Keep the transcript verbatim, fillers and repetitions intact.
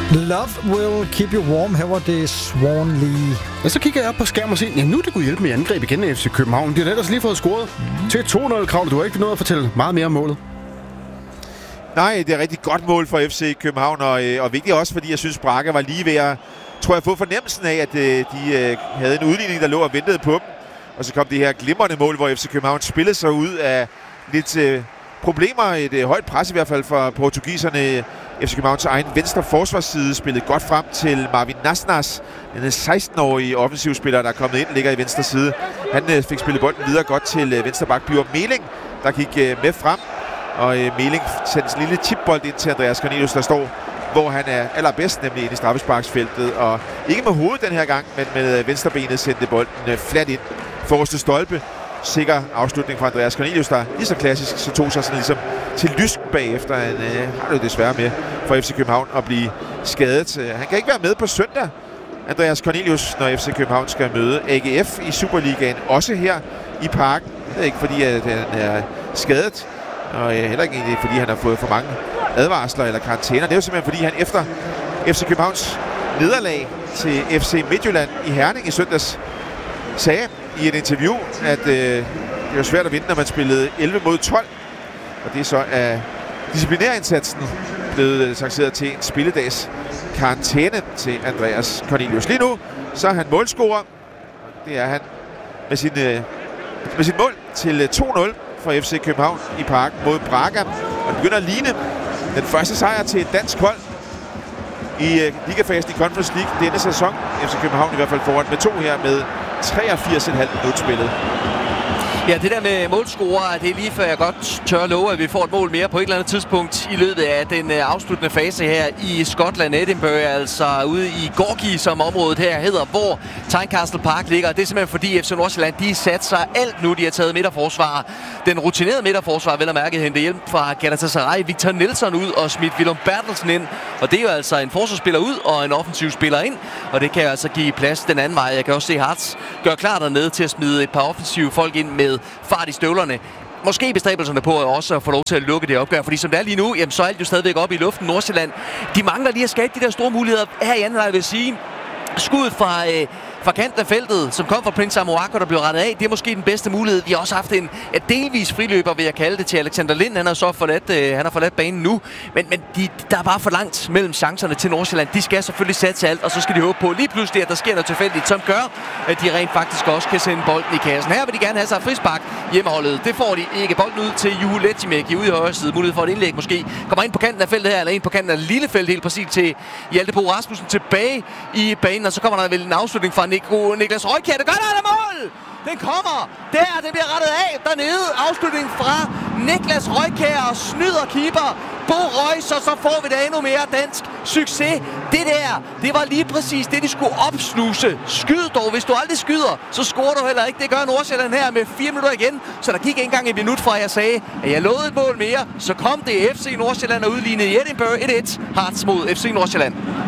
Love will keep you warm. Her var det Swan Lee. Ja, så kigger jeg op på skærmen og siger, ja, nu det kunne hjælpe med angreb igen af F C København. De har ellers lige fået scoret mm. til to nul, Krav. Du har ikke noget at fortælle meget mere om målet. Nej, det er et rigtig godt mål for F C København, og, og vigtigt også, fordi jeg synes, Braga var lige ved at, tror jeg, få fornemmelsen af, at de øh, havde en udligning, der lå og ventede på dem. Og så kom det her glimrende mål, hvor F C København spillede sig ud af lidt øh, problemer. Et øh, højt pres i hvert fald for portugiserne. F C Københavns egen venstre forsvarsside spillede godt frem til Marvin Nasnas, den seksten-årige offensivspiller, der er kommet ind, ligger i venstre side. Han øh, fik spillet bolden videre godt til øh, venstre bak Bjørn Meling, der gik øh, med frem. Og øh, Meling sendte en lille chipbold ind til Andreas Cornelius, der står, hvor han er allerbedst, nemlig inde i straffesparksfeltet. Og ikke med hovedet den her gang, men med øh, venstrebenet sendte bolden øh, flat ind. Forreste stolpe. Sikker afslutning fra Andreas Cornelius, der lige så klassisk, så tog sig sådan ligesom til lysken bagefter. Han øh, har det desværre med for F C København at blive skadet. Han kan ikke være med på søndag, Andreas Cornelius, når F C København skal møde A G F i Superligaen. Også her i Parken. Det er ikke fordi, at han er skadet, og øh, heller ikke egentlig, fordi han har fået for mange advarsler eller karantæner. Det er jo simpelthen fordi, han efter F C Københavns nederlag til F C Midtjylland i Herning i søndags sagde i et interview, at øh, det var svært at vinde, når man spillede elleve mod tolv. Og det er så af disciplinærindsatsen blevet sanktioneret til en spilledags karantæne til Andreas Cornelius. Lige nu så er han målscorer. Det er han med sin, øh, med sin mål til to nul for F C København i Parken mod Braga. Og det begynder at ligne den første sejr til et dansk hold i øh, ligafasen i Conference League denne sæson. F C København i hvert fald foran med to her med treogfirs komma fem minut spillet. Ja, det der med målscorer, det er lige før jeg godt tør love, at vi får et mål mere på et eller andet tidspunkt i løbet af den afsluttende fase her i Skotland, Edinburgh, altså ude i Gorgie, som området her hedder, hvor Tynecastle Park ligger. Det er simpelthen fordi F C Nordsjælland, de satser alt nu. De har taget midterforsvar. Den rutinerede midterforsvar, vel at mærke, hente hjælp fra Galatasaray, Victor Nelson ud og smidt Willum Bertelsen ind. Og det er jo altså en forsvarsspiller ud og en offensiv spiller ind. Og det kan jo altså give plads den anden vej. Jeg kan også se Hartz gøre klar dernede til at smide et par offensive folk ind med fart i støvlerne. Måske bestræbelserne på at også få lov til at lukke det opgør, fordi som det er lige nu, jamen, så er alt jo stadigvæk oppe i luften. Nordsjælland, de mangler lige at skabe de der store muligheder her i anden leg, vil jeg sige. Skuddet fra, øh, fra kanten af feltet, som kom fra Prince Amoako, der blev rettet af, det er måske den bedste mulighed. Vi har også haft en et delvis friløber, vil jeg kalde det, til Alexander Lind. Han har så forladt, øh, han har forladt banen nu, men, men de, der er bare for langt mellem chancerne til Nordsjælland. De skal selvfølgelig satse alt, og så skal de håbe på lige pludselig, at der sker noget tilfældigt, som gør, at de rent faktisk også kan sende bolden i kassen. Her vil de gerne have sig frispark hjemmeholdet. Det får de ikke. Bolden ud til Juhu Lechimäki ude i højre side. Mulighed for et indlæg måske. Kommer ind på kanten af feltet her, eller ind på kanten af Lillefelt helt præcis til Hjalte Bo Rasmussen tilbage i banen, og så kommer der vel en afslutning fra Nico, Niklas Røykjær. Det gør der, der mål! Den kommer! Der, det bliver rettet af dernede. Afslutning fra Niklas Røykjær og snyder keeper Bo Reus, og så får vi da endnu mere dansk succes. Det der, det var lige præcis det, de skulle opsnuse. Skyd dog. Hvis du aldrig skyder, så scorer du heller ikke. Det gør Nordsjælland her med fire minutter igen. Så der gik ikke engang en minut fra, jeg sagde, at jeg lovede et mål mere. Så kom det F C Nordsjælland og udlignede i Edinburgh et et. Hartz mod F C Nordsjælland.